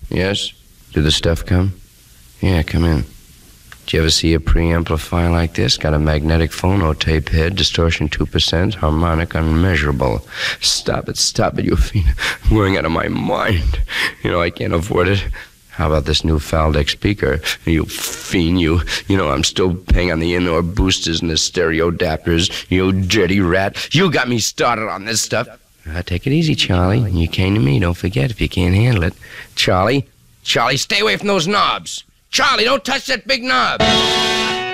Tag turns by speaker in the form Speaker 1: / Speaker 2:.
Speaker 1: Yes? Did the stuff come? Yeah, come in. Did you ever see a preamplifier like this? Got a magnetic phonotape head, distortion 2%, harmonic unmeasurable. Stop it, you fiend. I'm going out of my mind. You know, I can't afford it. How about this new Faldex speaker? You fiend, you know I'm still paying on the in-ear boosters and the stereo adapters. You dirty rat. You got me started on this stuff. Take it easy, Charlie. You came to me, don't forget if you can't handle it. Charlie, stay away from those knobs. Charlie, don't touch that big knob.